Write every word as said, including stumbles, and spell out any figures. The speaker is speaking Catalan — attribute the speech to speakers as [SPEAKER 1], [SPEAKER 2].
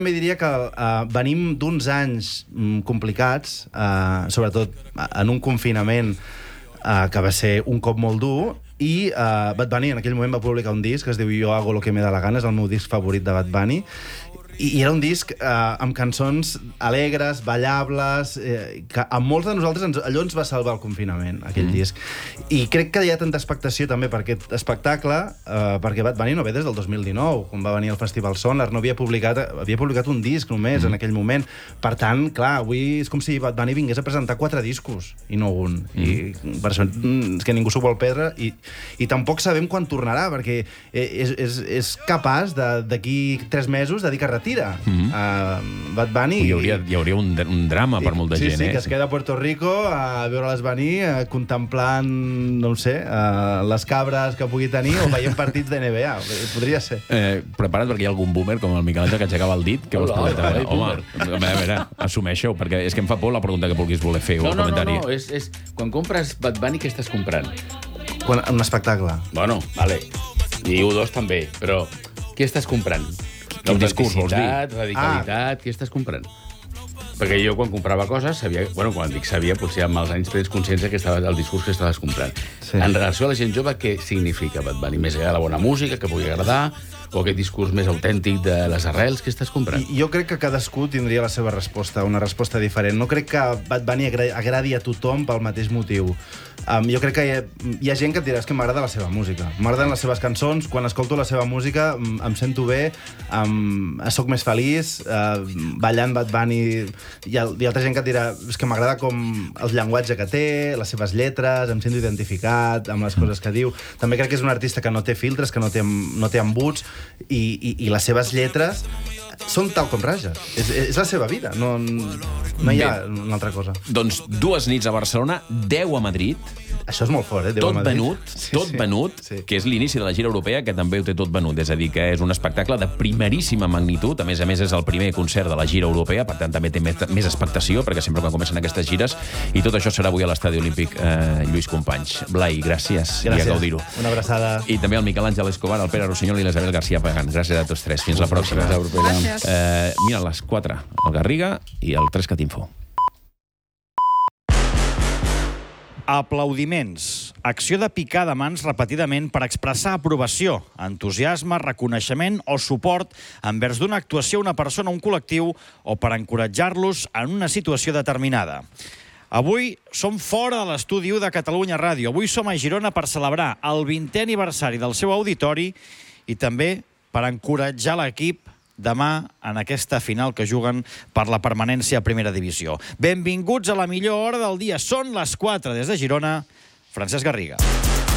[SPEAKER 1] també diria que uh, venim d'uns anys mm, complicats, uh, sobretot en un confinament uh, que va ser un cop molt dur, i uh, Bad Bunny en aquell moment va publicar un disc que es diu Yo hago lo que me da la gana, és el meu disc favorit de Bad Bunny, i era un disc eh, amb cançons alegres, ballables, eh, que a molts de nosaltres ens, allò ens va salvar el confinament, aquell mm. disc. I crec que hi ha tanta expectació també per aquest espectacle, eh, perquè Bad Bunny no ve des del dos mil dinou, quan va venir al Festival Sonar, no havia publicat, havia publicat un disc només mm. en aquell moment. Per tant, clar, avui és com si Bad Bunny vingués a presentar quatre discos, i no un. Mm. I per això és que ningú s'ho vol perdre, i, i tampoc sabem quan tornarà, perquè és, és, és capaç d'aquí tres mesos de dir que retira. Mm-hmm. uh, Bad Bunny...
[SPEAKER 2] Hi hauria, hi hauria un, un drama per molta
[SPEAKER 1] sí,
[SPEAKER 2] gent,
[SPEAKER 1] sí,
[SPEAKER 2] eh?
[SPEAKER 1] Sí, que es queda a Puerto Rico a veure-les venir, uh, contemplant, no ho sé, uh, les cabres que pugui tenir o veient partits de N B A. Podria ser.
[SPEAKER 2] Eh, prepara't perquè hi ha algun boomer com el Miquel Àngel que aixecava el dit. Que vols comentar? Eh? Home, a veure, assumeixo, perquè és que em fa por la pregunta que vulguis voler fer.
[SPEAKER 3] No,
[SPEAKER 2] o
[SPEAKER 3] no,
[SPEAKER 2] comentari.
[SPEAKER 3] no, no, és, és... Quan compres Bad Bunny, què estàs comprant?
[SPEAKER 1] Quan, un espectacle.
[SPEAKER 3] Bueno, vale. I U dos també, però què estàs comprant?
[SPEAKER 2] Quin discurs vols dir?
[SPEAKER 3] Radicalitat, ah. Què estàs comprant? Perquè jo, quan comprava coses, sabia... Bueno, quan dic sabia, potser amb els anys tens consciència que estava el discurs que estaves comprant. Sí. En relació a la gent jove, què significa Bad Bunny? Més enllà de la bona música, que pugui agradar, o aquest discurs més autèntic de les arrels, què estàs comprant?
[SPEAKER 1] I, jo crec que cadascú tindria la seva resposta, una resposta diferent. No crec que Bad Bunny agradi a tothom pel mateix motiu. Um, jo crec que hi ha, hi ha gent que et dirà que m'agrada la seva música. M'agraden les seves cançons, quan escolto la seva música em sento bé, um, soc més feliç, uh, ballant Bad Bunny. Hi ha, hi ha altra gent que et dirà que m'agrada com el llenguatge que té, les seves lletres, em sento identificat amb les coses que diu. També crec que és un artista que no té filtres, que no té, no té embuts, i, i, i les seves lletres són tal com raja. És, és la seva vida, no, no hi ha Bé, una altra cosa.
[SPEAKER 2] Doncs dues nits a Barcelona, deu a Madrid.
[SPEAKER 1] Això és molt fort, eh?
[SPEAKER 2] Tot venut, sí, tot sí, venut, sí. Que és l'inici de la gira europea, que també ho té tot venut. És a dir, que és un espectacle de primeríssima magnitud. A més a més, és el primer concert de la gira europea, per tant, també té més, més expectació, perquè sempre quan comencen aquestes gires, i tot això serà avui a l'Estadi Olímpic eh, Lluís Companys. Blai, gràcies, gràcies. I a gaudir-ho.
[SPEAKER 1] Una abraçada.
[SPEAKER 2] I també al Miquel Àngel Escobar, al Pere Rossinyol i l'Isabel García Pagán. Gràcies a tots tres. Fins la pròxima.
[SPEAKER 4] Gràcies.
[SPEAKER 2] Eh, mira, a les quatre, el Garriga i el tres Catinfo.
[SPEAKER 5] Aplaudiments. Acció de picar de mans repetidament per expressar aprovació, entusiasme, reconeixement o suport envers d'una actuació, una persona, un col·lectiu o per encoratjar-los en una situació determinada. Avui som fora de l'estudi de Catalunya Ràdio. Avui som a Girona per celebrar el vintè aniversari del seu auditori i també per encoratjar l'equip demà en aquesta final que juguen per la permanència a Primera Divisió. Benvinguts a la millor hora del dia. Són les quatre des de Girona. Francesc Garriga.